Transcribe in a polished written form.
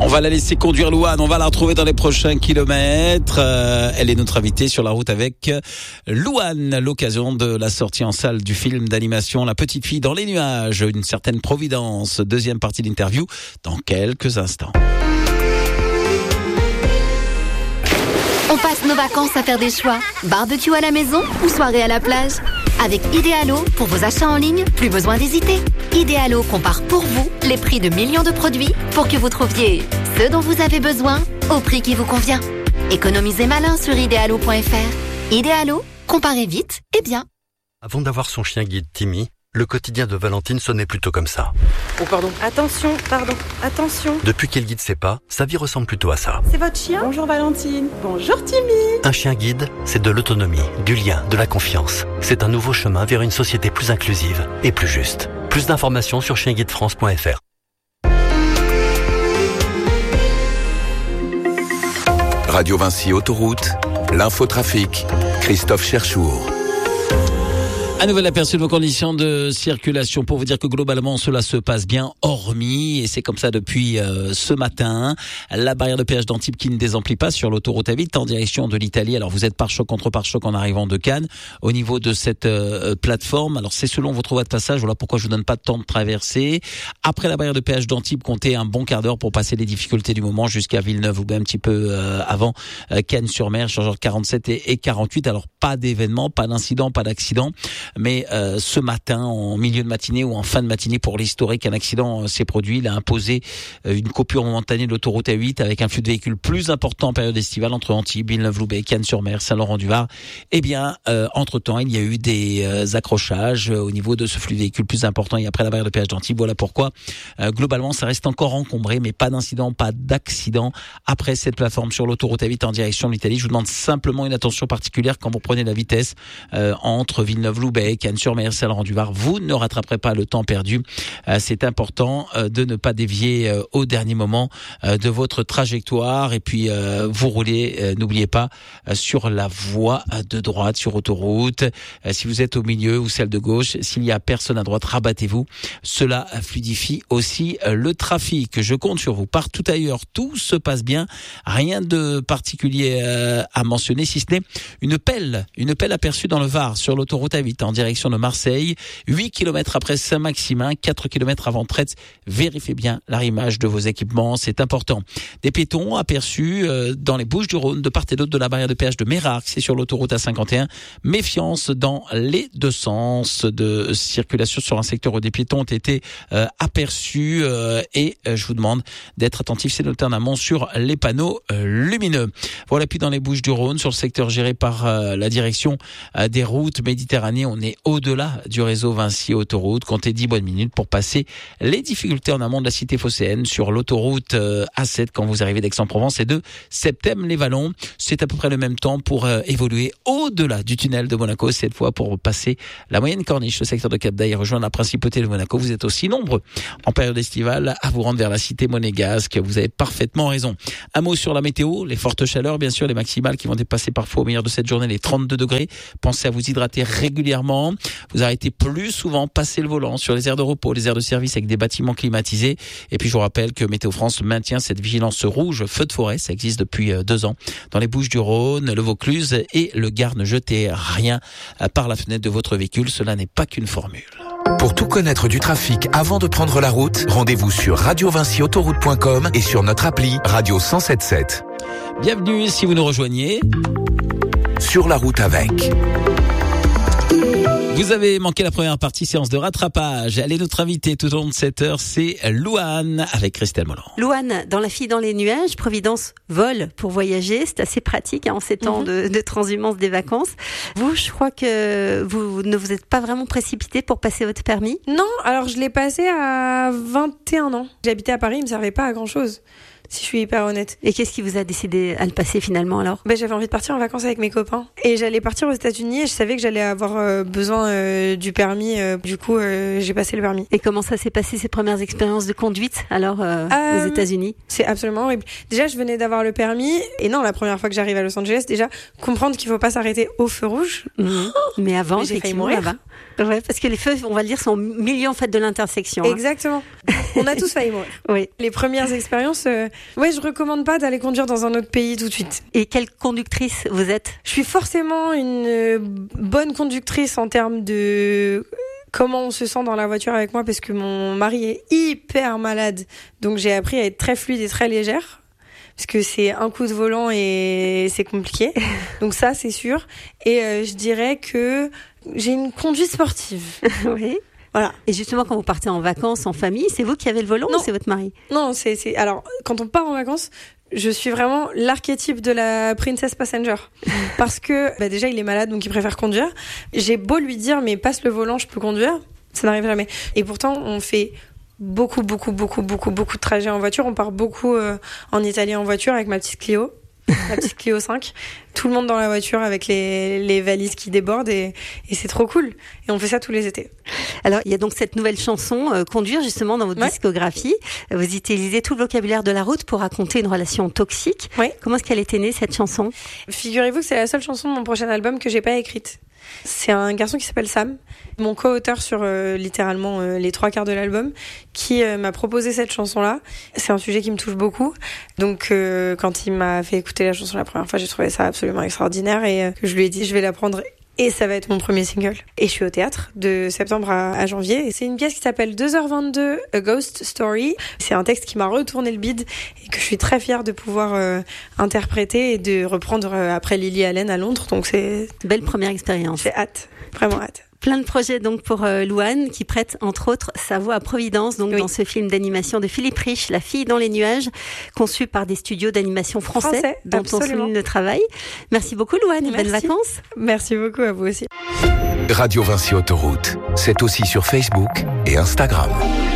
On va la laisser conduire Louane, on va la retrouver dans les prochains kilomètres. Elle est notre invitée sur la route avec Louane, l'occasion de la sortie en salle du film d'animation La Petite Fille dans les nuages, une certaine providence. Deuxième partie d'interview dans quelques instants. On passe nos vacances à faire des choix. Barbecue à la maison ou soirée à la plage. Avec Idealo, pour vos achats en ligne, plus besoin d'hésiter. Idealo compare pour vous les prix de millions de produits pour que vous trouviez ce dont vous avez besoin au prix qui vous convient. Économisez malin sur idealo.fr. Idealo, comparez vite et bien. Avant d'avoir son chien guide Timmy, le quotidien de Valentine sonnait plutôt comme ça. Oh pardon. Attention. Depuis qu'elle guide ses pas, sa vie ressemble plutôt à ça. C'est votre chien ? Bonjour Valentine. Bonjour Timmy. Un chien guide, c'est de l'autonomie, du lien, de la confiance. C'est un nouveau chemin vers une société plus inclusive et plus juste. Plus d'informations sur chienguidefrance.fr. Radio Vinci Autoroute, l'infotrafic, Christophe Cherchour. Un nouvel aperçu de vos conditions de circulation pour vous dire que globalement cela se passe bien, hormis, et c'est comme ça depuis ce matin, la barrière de péage d'Antibes qui ne désemplit pas sur l'autoroute A8 en direction de l'Italie. Alors vous êtes pare-choc contre pare-choc en arrivant de Cannes au niveau de cette plateforme. Alors c'est selon votre voie de passage, voilà pourquoi je vous donne pas de temps de traverser. Après la barrière de péage d'Antibes, comptez un bon quart d'heure pour passer les difficultés du moment jusqu'à Villeneuve ou bien un petit peu avant Cannes-sur-Mer, chargeur 47 et 48. Alors pas d'événement, pas d'incident, pas d'accident. Mais ce matin, en milieu de matinée ou en fin de matinée, pour l'historique, un accident s'est produit. Il a imposé une coupure momentanée de l'autoroute A8 avec un flux de véhicules plus important en période estivale entre Antibes, Villeneuve-Loubet, Cannes-sur-Mer, Saint-Laurent-du-Var. Eh bien, entre-temps, il y a eu des accrochages au niveau de ce flux de véhicules plus important et après la barrière de péage d'Antibes. Voilà pourquoi, globalement, ça reste encore encombré, mais pas d'incident, pas d'accident après cette plateforme sur l'autoroute A8 en direction de l'Italie. Je vous demande simplement une attention particulière quand vous prenez la vitesse entre Villeneuve-Loubet, Cannes-sur-Mer, Saint-Laurent-du-Var. Vous ne rattraperez pas le temps perdu. C'est important de ne pas dévier au dernier moment de votre trajectoire et puis vous roulez, n'oubliez pas, sur la voie de droite, sur autoroute. Si vous êtes au milieu ou celle de gauche, s'il y a personne à droite, rabattez-vous. Cela fluidifie aussi le trafic. Je compte sur vous. Partout ailleurs, tout se passe bien. Rien de particulier à mentionner, si ce n'est une pelle aperçue dans le Var sur l'autoroute A8 en direction de Marseille, 8 km après Saint-Maximin, 4 km avant Tretz. Vérifiez bien l'arrimage de vos équipements, c'est important. Des piétons aperçus dans les Bouches-du-Rhône, de part et d'autre de la barrière de péage de Mérarques, c'est sur l'autoroute A51. Méfiance dans les deux sens de circulation sur un secteur où des piétons ont été aperçus et je vous demande d'être attentif, c'est notamment sur les panneaux lumineux. Voilà, puis dans les Bouches-du-Rhône, sur le secteur géré par la direction des routes Méditerranée, on est au-delà du réseau Vinci Autoroute. Comptez 10 bonnes minutes pour passer les difficultés en amont de la cité phocéenne sur l'autoroute A7 quand vous arrivez d'Aix-en-Provence et de Septem-les-Vallons. C'est à peu près le même temps pour évoluer au-delà du tunnel de Monaco, cette fois pour passer la moyenne corniche, le secteur de Cap-d'Ail et rejoindre la principauté de Monaco. Vous êtes aussi nombreux en période estivale à vous rendre vers la cité monégasque. Vous avez parfaitement raison. Un mot sur la météo, les fortes chaleurs, bien sûr, les maximales qui vont dépasser parfois au meilleur de cette journée les 32 degrés. Pensez à vous hydrater régulièrement. Vous arrêtez plus souvent, passez le volant sur les aires de repos, les aires de service avec des bâtiments climatisés. Et puis je vous rappelle que Météo France maintient cette vigilance rouge feu de forêt. Ça existe depuis 2 ans dans les Bouches-du-Rhône, le Vaucluse et le Gard. Ne jetez rien par la fenêtre de votre véhicule. Cela n'est pas qu'une formule. Pour tout connaître du trafic avant de prendre la route, rendez-vous sur radiovinciautoroute.com et sur notre appli Radio 107.7. Bienvenue si vous nous rejoignez. Sur la route avec. Vous avez manqué la première partie, séance de rattrapage. Allez, notre invité tout au long de cette heure, c'est Louane avec Christelle Molland. Louane, dans La Fille dans les nuages, Providence vole pour voyager. C'est assez pratique en ces temps de transhumance des vacances. Vous, je crois que vous ne vous êtes pas vraiment précipité pour passer votre permis? Non, alors je l'ai passé à 21 ans. J'habitais à Paris, il me servait pas à grand chose. Si je suis hyper honnête. Et qu'est-ce qui vous a décidé à le passer finalement alors? J'avais envie de partir en vacances avec mes copains. Et j'allais partir aux États-Unis et je savais que j'allais avoir besoin du permis. Du coup, j'ai passé le permis. Et comment ça s'est passé ces premières expériences de conduite alors aux États-Unis? C'est absolument horrible. Déjà, je venais d'avoir le permis. Et non, la première fois que j'arrive à Los Angeles, déjà, comprendre qu'il faut pas s'arrêter au feu rouge. Mais avant, j'ai failli mourir. Là-bas. Ouais, parce que les feux, on va le dire, sont au milieu en fait de l'intersection. Exactement. On a tous failli mourir. Oui. Les premières expériences, je recommande pas d'aller conduire dans un autre pays tout de suite. Et quelle conductrice vous êtes ? Je suis forcément une bonne conductrice en termes de comment on se sent dans la voiture avec moi, parce que mon mari est hyper malade. Donc j'ai appris à être très fluide et très légère. Parce que c'est un coup de volant et c'est compliqué. Donc ça, c'est sûr. Et je dirais que j'ai une conduite sportive. Oui. Voilà. Et justement, quand vous partez en vacances, en famille, c'est vous qui avez le volant ou c'est votre mari ? Non, c'est... Alors, quand on part en vacances, je suis vraiment l'archétype de la princess passenger. Parce que, déjà, il est malade, donc il préfère conduire. J'ai beau lui dire, mais passe le volant, je peux conduire. Ça n'arrive jamais. Et pourtant, on fait beaucoup de trajets en voiture. On part beaucoup en Italie en voiture avec ma petite Clio. Ma petite Clio 5, tout le monde dans la voiture avec les valises qui débordent et c'est trop cool. Et on fait ça tous les étés. Alors, il y a donc cette nouvelle chanson, Conduire, justement, dans votre discographie. Vous utilisez tout le vocabulaire de la route pour raconter une relation toxique. Ouais. Comment est-ce qu'elle était née, cette chanson ? Figurez-vous que c'est la seule chanson de mon prochain album que j'ai pas écrite. C'est un garçon qui s'appelle Sam, mon co-auteur sur littéralement les 3/4 de l'album, qui m'a proposé cette chanson-là. C'est un sujet qui me touche beaucoup. Donc quand il m'a fait écouter la chanson la première fois, j'ai trouvé ça absolument extraordinaire et je lui ai dit je vais la prendre et ça va être mon premier single. Et je suis au théâtre de septembre à janvier. Et c'est une pièce qui s'appelle 2h22, A Ghost Story. C'est un texte qui m'a retourné le bide et que je suis très fière de pouvoir interpréter et de reprendre après Lily Allen à Londres. Donc c'est... Belle première expérience. J'ai hâte, vraiment hâte. Plein de projets donc pour Louane, qui prête entre autres sa voix à Providence, donc dans ce film d'animation de Philippe Rich, La fille dans les nuages, conçu par des studios d'animation français dont absolument. On souligne le travail. Merci beaucoup Louane, et bonnes vacances. Merci beaucoup à vous aussi. Radio Vinci Autoroute, c'est aussi sur Facebook et Instagram.